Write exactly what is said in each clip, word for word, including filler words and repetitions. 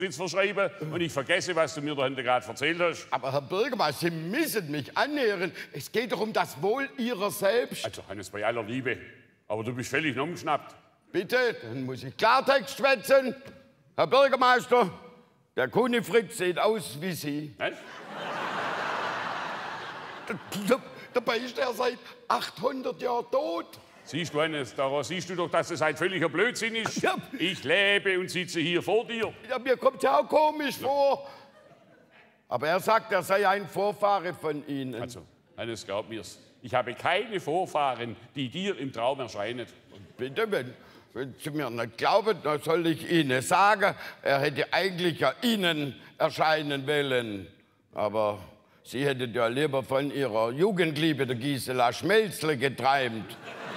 verschreiben und ich vergesse, was du mir da gerade erzählt hast. Aber Herr Bürgermeister, Sie müssen mich annähern. Es geht doch um das Wohl Ihrer selbst. Also, Hannes, bei aller Liebe. Aber du bist völlig umgeschnappt. Bitte, dann muss ich Klartext schwätzen. Herr Bürgermeister, der Kuni Fritz sieht aus wie Sie. Was? Dabei ist er seit achthundert Jahren tot. Siehst du, Hannes, daran siehst du doch, dass es ein völliger Blödsinn ist. Ja. Ich lebe und sitze hier vor dir. Ja, mir kommt ja auch komisch ja. vor. Aber er sagt, er sei ein Vorfahre von Ihnen. Also, Hannes, glaub mir's. Ich habe keine Vorfahren, die dir im Traum erscheinen. Bitte, wenn, wenn Sie mir nicht glauben, dann soll ich Ihnen sagen, er hätte eigentlich ja Ihnen erscheinen wollen. Aber Sie hätten ja lieber von Ihrer Jugendliebe, der Gisela Schmelzle, geträumt.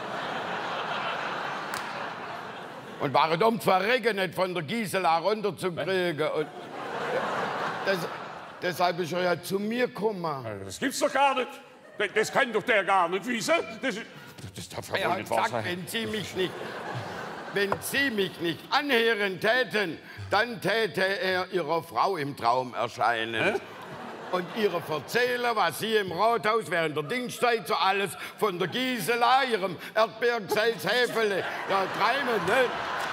Und waren um zu verrecken, nicht von der Gisela runterzukriegen. Und das, deshalb ist er ja zu mir gekommen. Das gibt's doch gar nicht. Das kann doch der gar nicht wissen. Das, das darf ja wohl nicht wahr sein. Wenn Sie mich nicht, wenn Sie mich nicht anhören täten, dann täte er Ihrer Frau im Traum erscheinen. Hä? Und ihre erzählen, was sie im Rathaus während der Dienstzeit so alles von der Gisela, ihrem Erdbeergeselshäfele, ja, träumen, ne?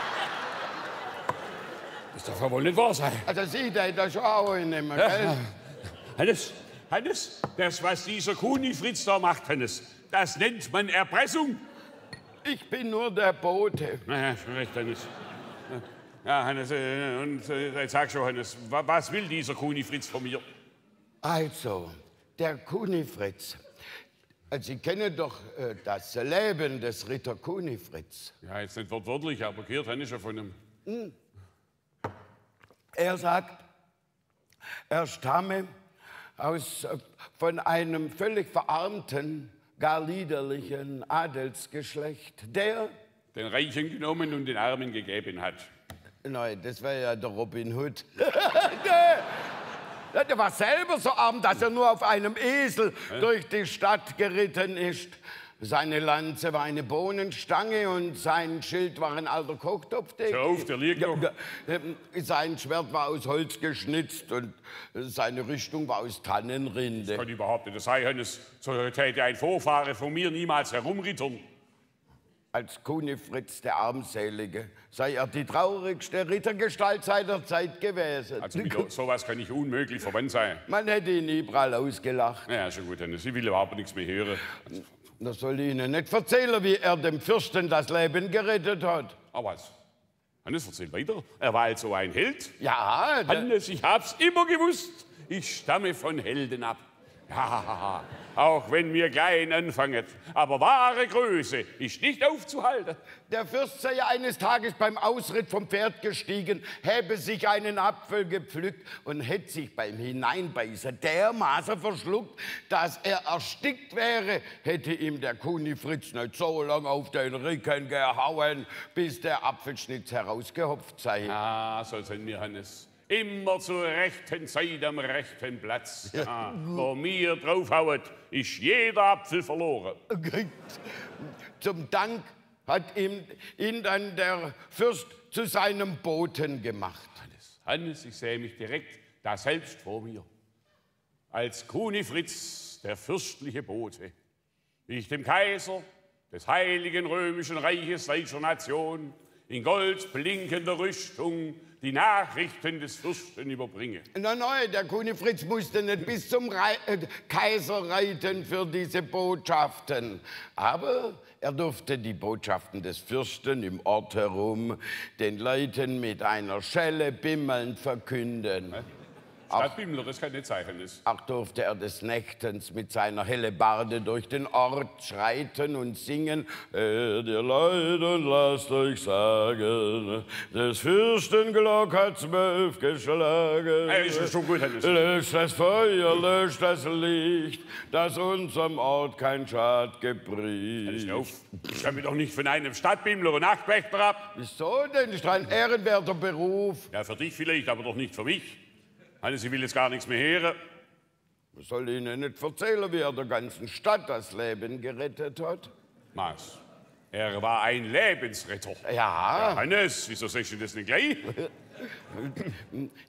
Das darf ja wohl nicht wahr sein. Also Sie, der das schon auch nehmen, ja. gell? Hannes, Hannes, das, was dieser Kuni Fritz da macht, Hannes, das nennt man Erpressung. Ich bin nur der Bote. Na ja, schon recht, Hannes. Ja, Hannes, und jetzt sag schon, Hannes, was will dieser Kuni Fritz von mir? Also, der Kuni Fritz. Sie kennen doch äh, das Leben des Ritter Kuni Fritz. Ja, jetzt nicht wortwörtlich, aber gehört habe ich schon von ihm. Hm. Er sagt, er stamme aus, äh, von einem völlig verarmten, gar liederlichen Adelsgeschlecht, der den Reichen genommen und den Armen gegeben hat. Nein, das wäre ja der Robin Hood. der, Der war selber so arm, dass er nur auf einem Esel Hä? durch die Stadt geritten ist. Seine Lanze war eine Bohnenstange und sein Schild war ein alter Kochtopfdeckel. Hör auf, der liegt noch. Ja, sein Schwert war aus Holz geschnitzt und seine Rüstung war aus Tannenrinde. Das kann überhaupt nicht sein, Hannes. So täte ein Vorfahre von mir niemals herumrittern. Als Kuni Fritz, der Armselige, sei er die traurigste Rittergestalt seiner Zeit gewesen. Also mit sowas kann ich unmöglich verwandt sein. Man hätte ihn überall ausgelacht. Ja, schon gut, Hannes. Ich will überhaupt nichts mehr hören. Also, das soll ich Ihnen nicht erzählen, wie er dem Fürsten das Leben gerettet hat. Aber was? Hannes, erzähl weiter. Er war also ein Held? Ja. Hannes, ich hab's immer gewusst. Ich stamme von Helden ab. Ja, auch wenn wir klein anfangen. Aber wahre Größe ist nicht aufzuhalten. Der Fürst sei ja eines Tages beim Ausritt vom Pferd gestiegen, hätte sich einen Apfel gepflückt und hätte sich beim Hineinbeißen dermaßen verschluckt, dass er erstickt wäre, hätte ihm der Kuni Fritz nicht so lange auf den Rücken gehauen, bis der Apfelschnitz herausgehopft sei. Ah, so sind wir, Hannes. Immer zur rechten Zeit am rechten Platz. Ja. Wo mir draufhaut, ist jeder Apfel verloren. Zum Dank hat ihm, ihn dann der Fürst zu seinem Boten gemacht. Hannes, Hannes, ich sehe mich direkt da selbst vor mir. Als Kuni Fritz, der fürstliche Bote, wie ich dem Kaiser des Heiligen Römischen Reiches deutscher Nation in goldblinkender Rüstung die Nachrichten des Fürsten überbringe. Na nein, der Kuni Fritz musste nicht bis zum Rei äh, Kaiser reiten für diese Botschaften. Aber er durfte die Botschaften des Fürsten im Ort herum den Leuten mit einer Schelle bimmelnd verkünden. Hä? Stadtbimmler, das kann nicht sein. Das. Auch durfte er des Nächtens mit seiner Hellebarde durch den Ort schreiten und singen. Hört ihr Leute und lasst euch sagen, des Fürsten Glock hat zwölf geschlagen. Hey, ist schon gut, Hannes. Löscht das Feuer, löscht das Licht, das unserem Ort kein Schad gebricht. Auf. Ich kann mich doch nicht von einem Stadtbimmler und Nachtwächter ab. Wieso denn? Das ist ein ehrenwerter Beruf. Ja, für dich vielleicht, aber doch nicht für mich. Hannes, ich will jetzt gar nichts mehr hören. Ich soll Ihnen nicht erzählen, wie er der ganzen Stadt das Leben gerettet hat. Maß, er war ein Lebensretter. Ja. Ja, Hannes, wieso sagst du das nicht gleich?